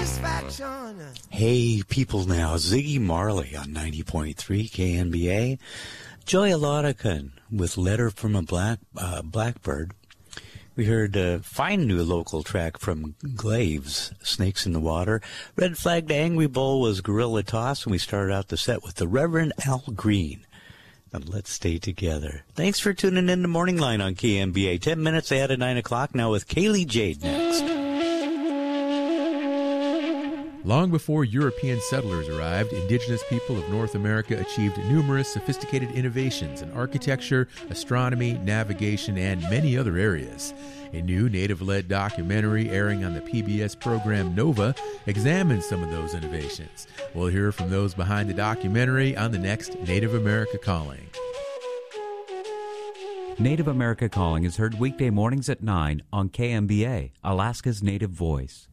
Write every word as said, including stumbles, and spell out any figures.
satisfaction. Hey, people now. Ziggy Marley on ninety point three K N B A. Joy Elodican with Letter from a Black uh, Blackbird. We heard a fine new local track from Glaves, Snakes in the Water. Red Flag to Angry Bull was Gorilla Toss, and we started out the set with the Reverend Al Green. And Let's Stay Together. Thanks for tuning in to Morning Line on K M B A. Ten minutes ahead of nine o'clock now with Kaylee Jade next. Long before European settlers arrived, indigenous people of North America achieved numerous sophisticated innovations in architecture, astronomy, navigation, and many other areas. A new native-led documentary airing on the P B S program Nova examines some of those innovations. We'll hear from those behind the documentary on the next Native America Calling. Native America Calling is heard weekday mornings at nine on K M B A, Alaska's Native Voice.